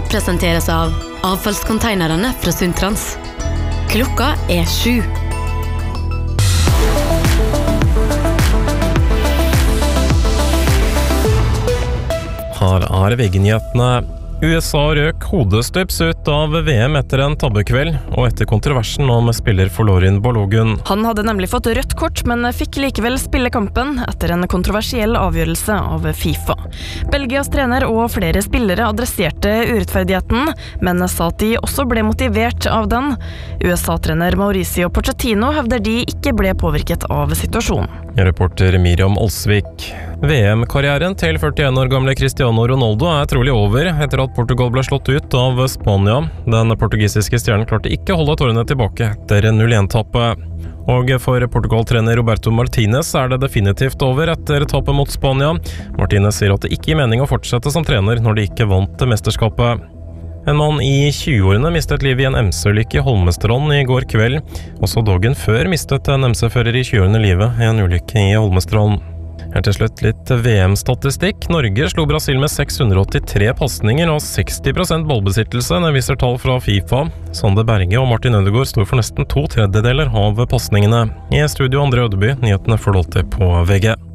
presenteres av avfallskonteinerne fra Sundtrans. Klokka 7. Her VG-nyhetene. USA røk hodestups ut av VM etter en tabbekveld, og etter kontroversen om spiller Folarin Balogun. Han hadde nemlig fått rødt kort, men fikk likevel spille kampen etter en kontroversiell avgjørelse av FIFA. Belgias trener og flere spillere adresserte urettferdigheten, men sa at de også ble motivert av den. USA-trener Mauricio Pochettino hevder de ikke ble påvirket av situasjonen. Reporter Miriam Olsvik. VM-karrieren til 41 år gamle Cristiano Ronaldo trolig over etter at Portugal ble slått ut av Spania. Den portugisiske stjernen klarte ikke å holde tårene tilbake etter 0-1-tappet. Og for Portugal-trener Roberto Martinez det definitivt over etter tappet mot Spania. Martinez sier at det ikke gir mening å fortsette som trener når de ikke vant mesterskapet. En mann i 20-årene mistet livet i en MC-ulykke i Holmestrand i går kveld. Også dagen før mistet en MC-fører i 20-årene livet i en ulykke i Holmestrand. Her til slutt litt VM-statistikk. Norge slo Brasil med 683 passninger og 60% ballbesittelse, det viser tall fra FIFA. Sander Berge og Martin Ødegaard står for nesten 2/3 av passningene. I studio André Ødeby, nyhetene får du alltid på VG.